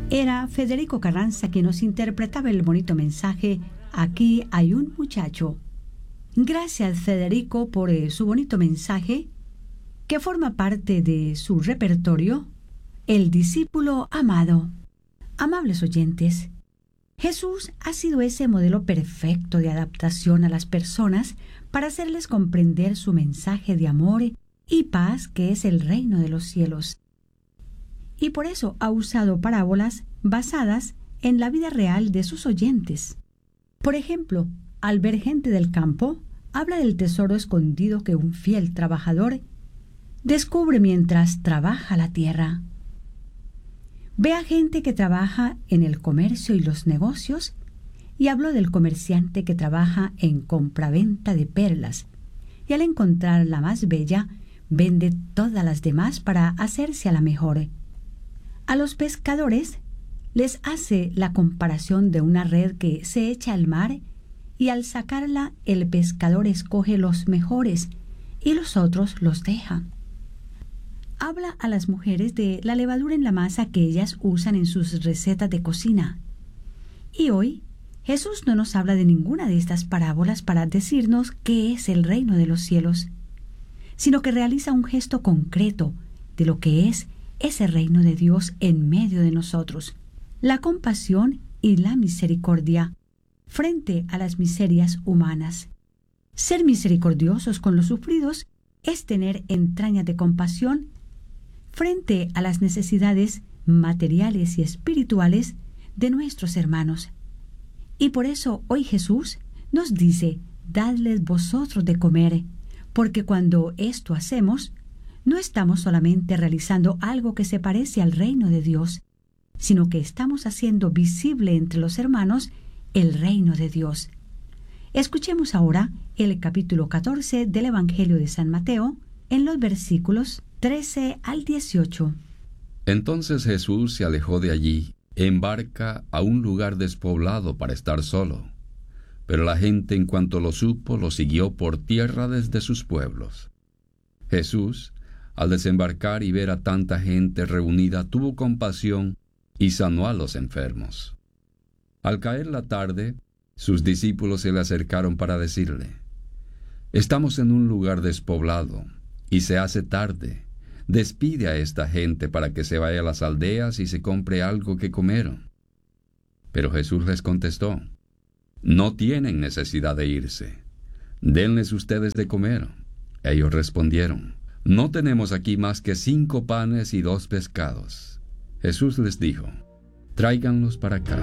Era Federico Carranza quien nos interpretaba el bonito mensaje Aquí hay un muchacho. Gracias, Federico, por su bonito mensaje que forma parte de su repertorio, El discípulo amado. Amables oyentes, Jesús ha sido ese modelo perfecto de adaptación a las personas para hacerles comprender su mensaje de amor y paz que es el reino de los cielos. Y por eso ha usado parábolas basadas en la vida real de sus oyentes. Por ejemplo, al ver gente del campo, habla del tesoro escondido que un fiel trabajador descubre mientras trabaja la tierra. Ve a gente que trabaja en el comercio y los negocios y habló del comerciante que trabaja en compraventa de perlas y al encontrar la más bella, vende todas las demás para hacerse a la mejor. A los pescadores les hace la comparación de una red que se echa al mar y al sacarla el pescador escoge los mejores y los otros los deja. Habla a las mujeres de la levadura en la masa que ellas usan en sus recetas de cocina. Y hoy Jesús no nos habla de ninguna de estas parábolas para decirnos qué es el reino de los cielos, sino que realiza un gesto concreto de lo que es ese reino de Dios en medio de nosotros, la compasión y la misericordia frente a las miserias humanas. Ser misericordiosos con los sufridos es tener entrañas de compasión frente a las necesidades materiales y espirituales de nuestros hermanos. Y por eso hoy Jesús nos dice, dadles vosotros de comer, porque cuando esto hacemos, no estamos solamente realizando algo que se parece al reino de Dios, sino que estamos haciendo visible entre los hermanos el reino de Dios. Escuchemos ahora el capítulo 14 del Evangelio de San Mateo, en los versículos 13 al 18. Entonces Jesús se alejó de allí, en barca, a un lugar despoblado para estar solo. Pero la gente, en cuanto lo supo, lo siguió por tierra desde sus pueblos. Jesús, al desembarcar y ver a tanta gente reunida, tuvo compasión y sanó a los enfermos. Al caer la tarde, sus discípulos se le acercaron para decirle, «Estamos en un lugar despoblado, y se hace tarde. Despide a esta gente para que se vaya a las aldeas y se compre algo que comer». Pero Jesús les contestó, «No tienen necesidad de irse. Denles ustedes de comer». Ellos respondieron, «No tenemos aquí más que 5 panes y 2 pescados». Jesús les dijo, «Tráiganlos para acá».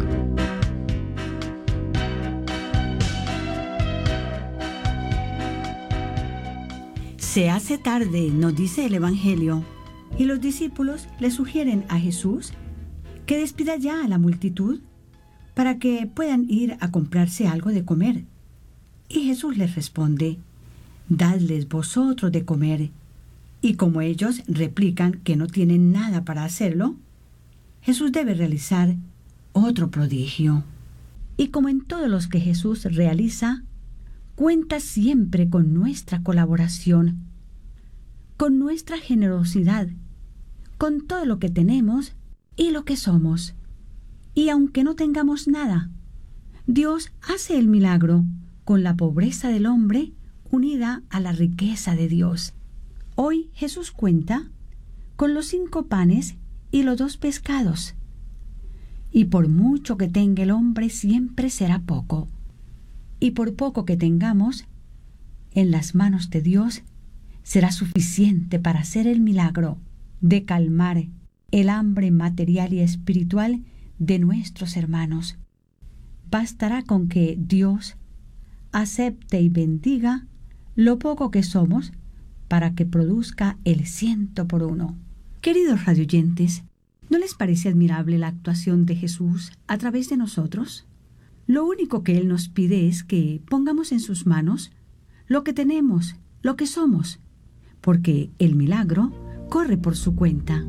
Se hace tarde, nos dice el Evangelio, y los discípulos le sugieren a Jesús que despida ya a la multitud para que puedan ir a comprarse algo de comer. Y Jesús les responde, «Dadles vosotros de comer». Y como ellos replican que no tienen nada para hacerlo, Jesús debe realizar otro prodigio. Y como en todos los que Jesús realiza, cuenta siempre con nuestra colaboración, con nuestra generosidad, con todo lo que tenemos y lo que somos. Y aunque no tengamos nada, Dios hace el milagro con la pobreza del hombre unida a la riqueza de Dios. Hoy Jesús cuenta con los 5 panes y los 2 pescados. Y por mucho que tenga el hombre, siempre será poco. Y por poco que tengamos, en las manos de Dios será suficiente para hacer el milagro de calmar el hambre material y espiritual de nuestros hermanos. Bastará con que Dios acepte y bendiga lo poco que somos para que produzca el 100 por 1. Queridos radioyentes, ¿no les parece admirable la actuación de Jesús a través de nosotros? Lo único que Él nos pide es que pongamos en sus manos lo que tenemos, lo que somos, porque el milagro corre por su cuenta.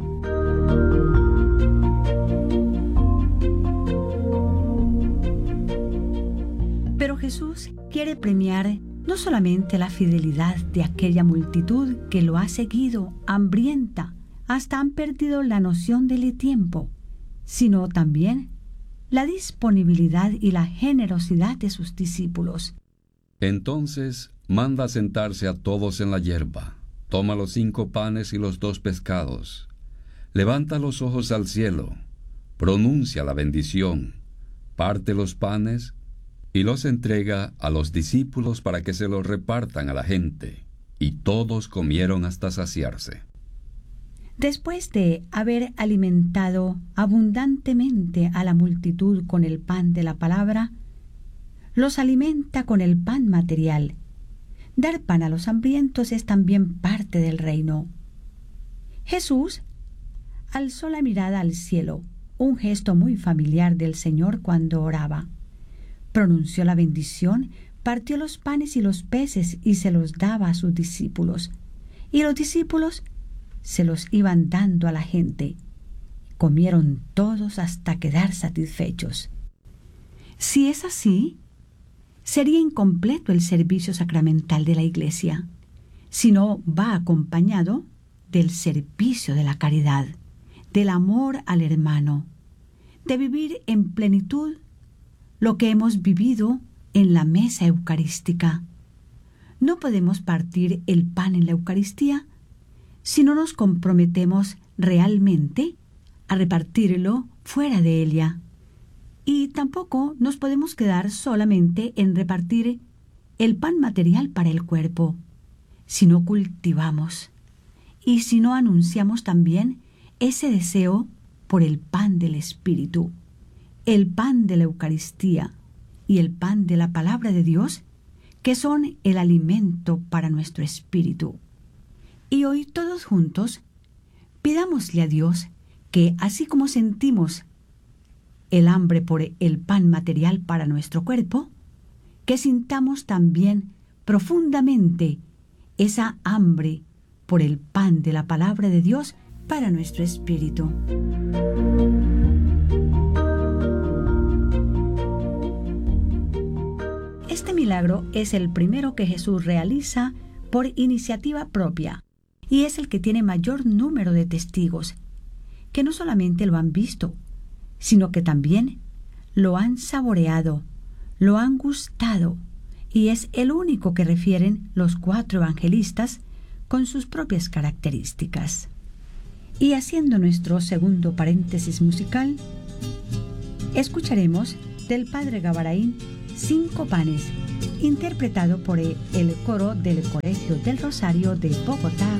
Pero Jesús quiere premiar no solamente la fidelidad de aquella multitud que lo ha seguido hambrienta, hasta han perdido la noción del tiempo, sino también la disponibilidad y la generosidad de sus discípulos. Entonces manda sentarse a todos en la hierba, toma los 5 panes y los 2 pescados, levanta los ojos al cielo, pronuncia la bendición, parte los panes y los entrega a los discípulos para que se los repartan a la gente, y todos comieron hasta saciarse. Después de haber alimentado abundantemente a la multitud con el pan de la palabra, los alimenta con el pan material. Dar pan a los hambrientos es también parte del reino. Jesús alzó la mirada al cielo, un gesto muy familiar del Señor cuando oraba. Pronunció la bendición, partió los panes y los peces y se los daba a sus discípulos. Y los discípulos se los iban dando a la gente. Comieron todos hasta quedar satisfechos. Si es así, sería incompleto el servicio sacramental de la Iglesia, si no va acompañado del servicio de la caridad, del amor al hermano, de vivir en plenitud lo que hemos vivido en la mesa eucarística. No podemos partir el pan en la Eucaristía si no nos comprometemos realmente a repartirlo fuera de ella. Y tampoco nos podemos quedar solamente en repartir el pan material para el cuerpo, si no cultivamos y si no anunciamos también ese deseo por el pan del Espíritu, el pan de la Eucaristía y el pan de la palabra de Dios, que son el alimento para nuestro espíritu. Y hoy todos juntos pidámosle a Dios que, así como sentimos el hambre por el pan material para nuestro cuerpo, que sintamos también profundamente esa hambre por el pan de la palabra de Dios para nuestro espíritu. Este milagro es el primero que Jesús realiza por iniciativa propia, y es el que tiene mayor número de testigos, que no solamente lo han visto, sino que también lo han saboreado, lo han gustado, y es el único que refieren los 4 evangelistas con sus propias características. Y haciendo nuestro segundo paréntesis musical, escucharemos del Padre Gavaraín 5 panes, interpretado por el coro del Colegio del Rosario de Bogotá,